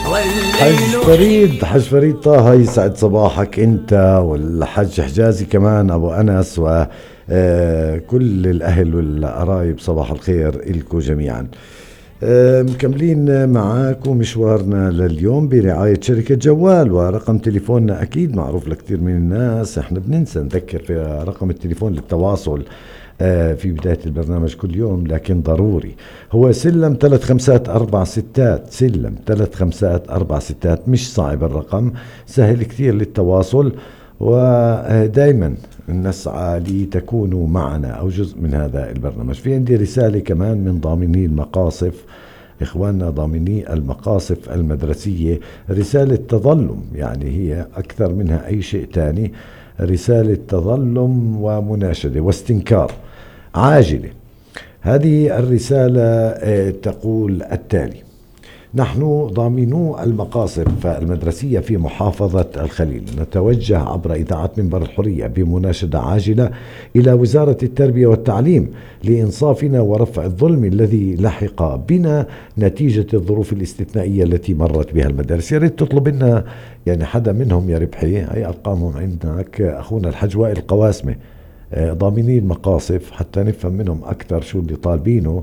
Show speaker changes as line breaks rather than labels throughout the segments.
حج فريد طه، يسعد صباحك انت والحج حجازي كمان ابو انس وكل الاهل والقرايب. صباح الخير لكم جميعا. مكملين معاكم مشوارنا لليوم برعاية شركة جوال، ورقم تليفوننا أكيد معروف لكثير من الناس. احنا بننسى نذكر في رقم التليفون للتواصل في بداية البرنامج كل يوم، لكن ضروري. هو سلم 3546، سلم 3546. مش صعب الرقم، سهل كثير للتواصل، ودائما نسعى لتكونوا معنا أو جزء من هذا البرنامج. في عندي رسالة كمان من ضامني المقاصف، إخواننا ضامني المقاصف المدرسية. رسالة تظلم، يعني هي أكثر منها أي شيء تاني، رسالة تظلم ومناشدة واستنكار عاجلة. هذه الرسالة تقول التالي: نحن ضامنو المقاصف المدرسية في محافظة الخليل نتوجه عبر إذاعة منبر الحرية بمناشدة عاجلة إلى وزارة التربية والتعليم لإنصافنا ورفع الظلم الذي لحق بنا نتيجة الظروف الاستثنائية التي مرت بها المدارس. يا ريت تطلب لنا يعني حدا منهم يا ربحي، هي أرقامهم عندك، أخونا الحج وائل القواسمة، ضامني المقاصف، حتى نفهم منهم أكثر شو اللي طالبينه.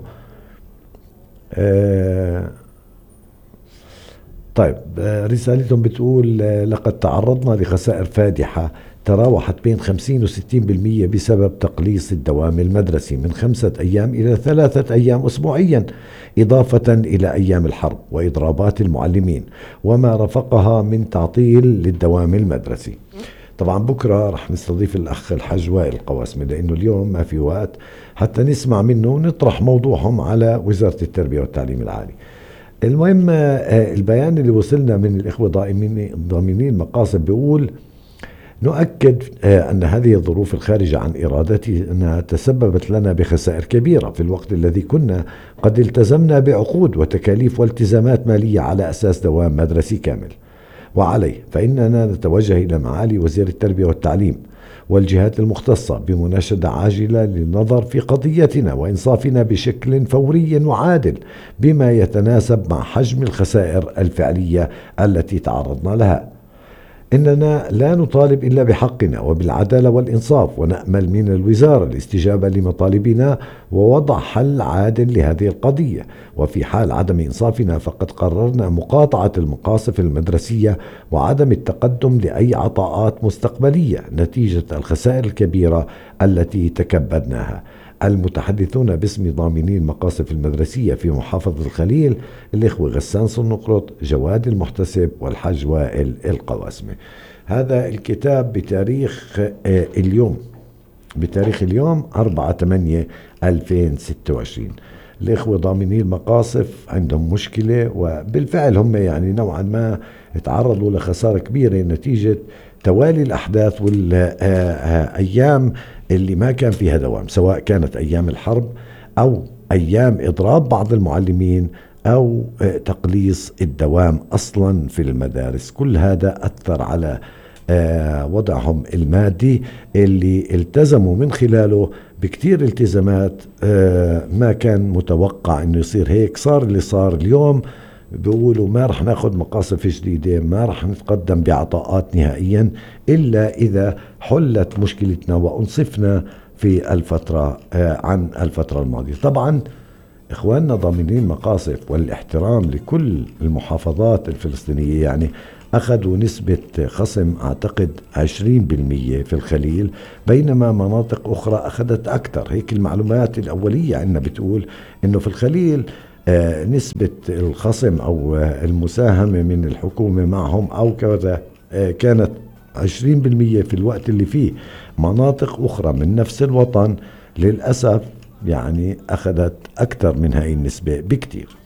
طيب، رسالتهم بتقول: لقد تعرضنا لخسائر فادحة تراوحت بين 50 و 60% بسبب تقليص الدوام المدرسي من 5 أيام إلى 3 أيام أسبوعيا، إضافة إلى أيام الحرب وإضرابات المعلمين وما رافقها من تعطيل للدوام المدرسي. طبعا بكرة رح نستضيف الأخ الحج وائل القواسمة، لأنه اليوم ما في وقت حتى نسمع منه ونطرح موضوعهم على وزارة التربية والتعليم العالي. المهم، البيان اللي وصلنا من الإخوة ضامنين المقاصد بيقول: نؤكد أن هذه الظروف الخارجة عن إرادتنا تسببت لنا بخسائر كبيرة في الوقت الذي كنا قد التزمنا بعقود وتكاليف والتزامات مالية على أساس دوام مدرسي كامل. وعليه فإننا نتوجه إلى معالي وزير التربية والتعليم والجهات المختصة بمناشدة عاجلة للنظر في قضيتنا وإنصافنا بشكل فوري وعادل بما يتناسب مع حجم الخسائر الفعلية التي تعرضنا لها. إننا لا نطالب إلا بحقنا وبالعدالة والإنصاف، ونأمل من الوزارة الاستجابة لمطالبنا ووضع حل عادل لهذه القضية. وفي حال عدم إنصافنا فقد قررنا مقاطعة المقاصف المدرسية وعدم التقدم لأي عطاءات مستقبلية نتيجة الخسائر الكبيرة التي تكبدناها. المتحدثون باسم ضامني المقاصف المدرسية في محافظة الخليل الإخوة غسان صنقرط، جواد المحتسب، والحج وائل القواسمة. هذا الكتاب بتاريخ اليوم 4/8/2026. الإخوة ضامني المقاصف عندهم مشكلة، وبالفعل هم يعني نوعا ما تعرضوا لخسارة كبيرة نتيجة توالي الأحداث والأيام اللي ما كان فيها دوام، سواء كانت أيام الحرب أو أيام إضراب بعض المعلمين أو تقليص الدوام أصلا في المدارس. كل هذا أثر على وضعهم المادي اللي التزموا من خلاله بكتير التزامات. ما كان متوقع انه يصير هيك، صار اللي صار اليوم. بيقولوا ما رح ناخد مقاصف جديدة، ما رح نتقدم بعطاءات نهائيا إلا إذا حلت مشكلتنا وأنصفنا في الفترة عن الفترة الماضية. طبعا إخواننا ضامنين مقاصف والاحترام لكل المحافظات الفلسطينية يعني أخذوا نسبة خصم أعتقد 20% في الخليل، بينما مناطق أخرى أخذت أكثر. هيك المعلومات الأولية عندنا بتقول إنه في الخليل نسبة الخصم أو المساهمة من الحكومة معهم أو كذا كانت 20% في الوقت اللي فيه مناطق أخرى من نفس الوطن للأسف يعني أخذت أكثر من هاي النسبة بكتير.